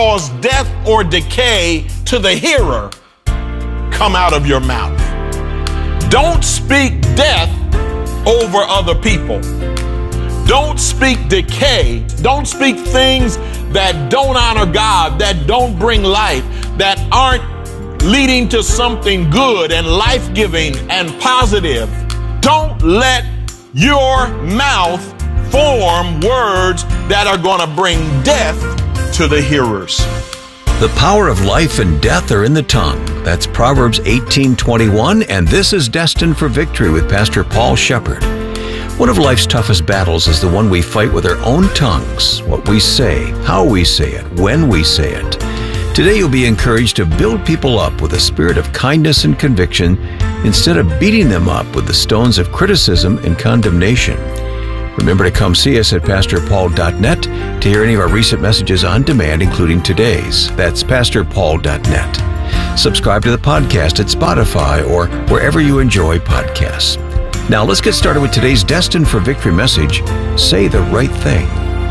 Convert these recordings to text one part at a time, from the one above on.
cause death or decay to the hearer come out of your mouth. Don't speak death over other people. Don't speak decay. Don't speak things that don't honor God, that don't bring life, that aren't leading to something good and life-giving and positive. Don't let your mouth form words that are going to bring death to the hearers. The power of life and death are in the tongue. That's Proverbs 18:21, and this is Destined for Victory with Pastor Paul Shepherd. One of life's toughest battles is the one we fight with our own tongues, what we say, how we say it, when we say it. Today you'll be encouraged to build people up with a spirit of kindness and conviction instead of beating them up with the stones of criticism and condemnation. Remember to come see us at pastorpaul.net to hear any of our recent messages on demand, including today's. That's pastorpaul.net. Subscribe to the podcast at Spotify or wherever you enjoy podcasts. Now let's get started with today's Destined for Victory message, Say the Right Thing.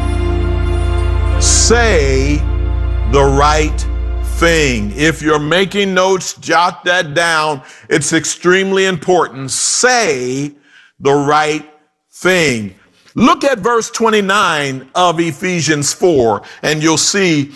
Say the right thing. If you're making notes, jot that down. It's extremely important. Say the right thing. Look at verse 29 of Ephesians 4, and you'll see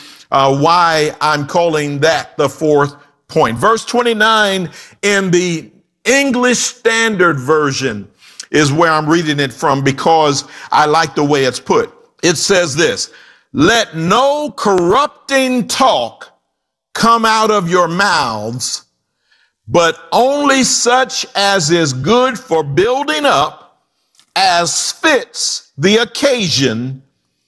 why I'm calling that the fourth point. Verse 29 in the English Standard Version is where I'm reading it from because I like the way it's put. It says this: let no corrupting talk come out of your mouths, but only such as is good for building up, as fits the occasion,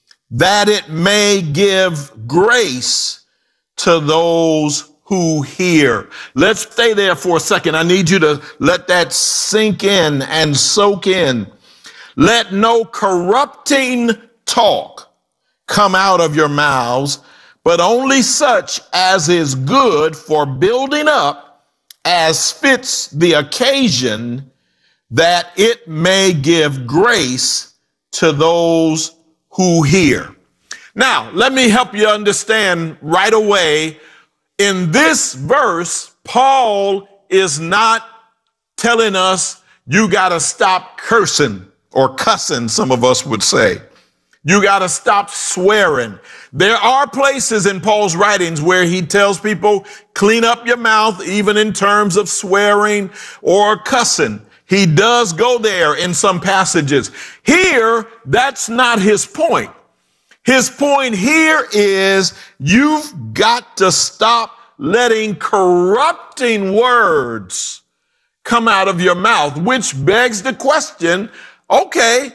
that it may give grace to those who hear. Let's stay there for a second. I need you to let that sink in and soak in. Let no corrupting talk come out of your mouths, but only such as is good for building up, as fits the occasion, that it may give grace to those who hear. Now, let me help you understand right away. In this verse, Paul is not telling us you got to stop cursing or cussing, some of us would say. You got to stop swearing. There are places in Paul's writings where he tells people, clean up your mouth, even in terms of swearing or cussing. He does go there in some passages. Here, that's not his point. His point here is you've got to stop letting corrupting words come out of your mouth, which begs the question, okay,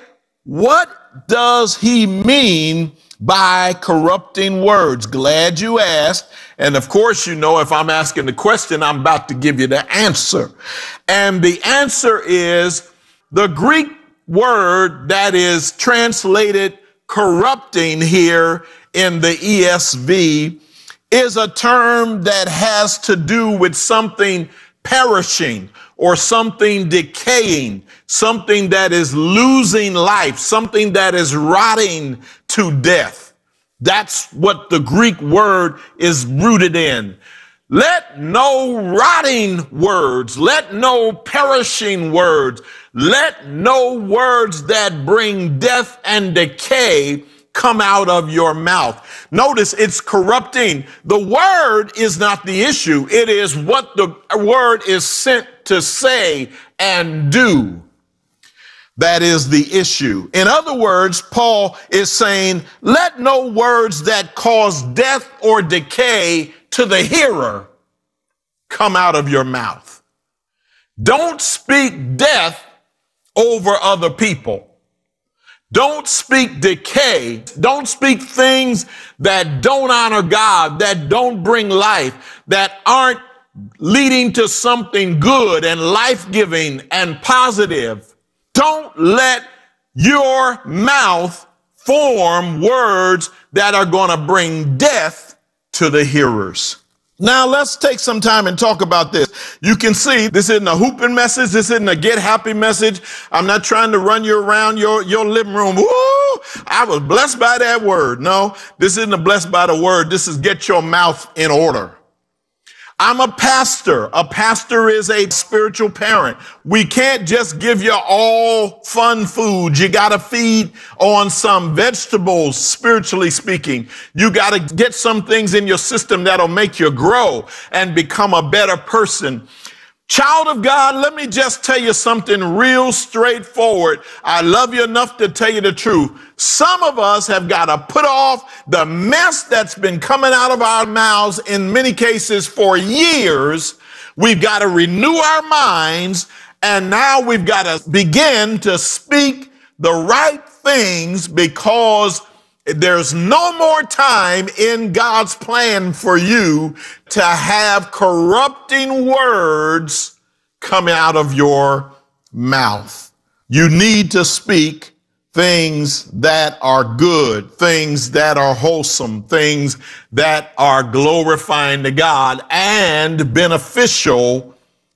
what does he mean by corrupting words? Glad you asked. And of course, you know, if I'm asking the question, I'm about to give you the answer. And the answer is the Greek word that is translated corrupting here in the ESV is a term that has to do with something perishing or something decaying, something that is losing life, something that is rotting to death. That's what the Greek word is rooted in. Let no rotting words, let no perishing words, let no words that bring death and decay come out of your mouth. Notice it's corrupting. The word is not the issue. It is what the word is sent to say and do. That is the issue. In other words, Paul is saying, let no words that cause death or decay to the hearer come out of your mouth. Don't speak death over other people. Don't speak decay. Don't speak things that don't honor God, that don't bring life, that aren't leading to something good and life-giving and positive. Don't let your mouth form words that are going to bring death to the hearers. Now, let's take some time and talk about this. You can see this isn't a hooping message. This isn't a get happy message. I'm not trying to run you around your living room. Woo! I was blessed by that word. No, this isn't a blessed by the word. This is get your mouth in order. I'm a pastor. A pastor is a spiritual parent. We can't just give you all fun food. You got to feed on some vegetables, spiritually speaking. You got to get some things in your system that'll make you grow and become a better person. Child of God, let me just tell you something real straightforward. I love you enough to tell you the truth. Some of us have got to put off the mess that's been coming out of our mouths in many cases for years. We've got to renew our minds, and now we've got to begin to speak the right things, because there's no more time in God's plan for you to have corrupting words coming out of your mouth. You need to speak things that are good, things that are wholesome, things that are glorifying to God and beneficial